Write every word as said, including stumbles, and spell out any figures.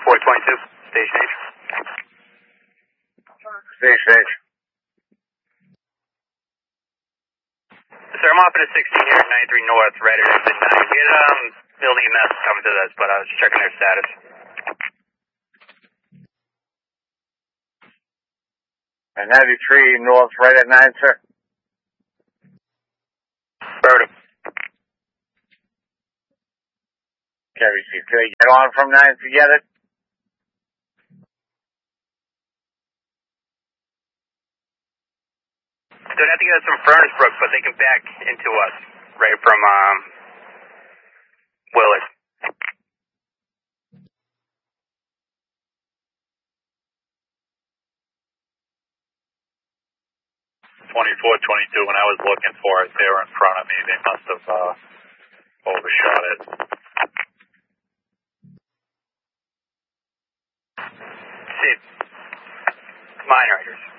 twenty-four twenty-two, station H. Station H. Sir, I'm off at a sixteen here at ninety-three North, right at exit nine. We had um, building E M S coming to this, but I was checking their status. And ninety-three North, right at nine, sir. Affirmative. Okay, receive. Could I get on from nine to get it? They'd have to get us from Furnace Brook, but they can back into us right from um, Willard. twenty-four twenty-two, when I was looking for it, they were in front of me. They must have uh, overshot it. See, minor.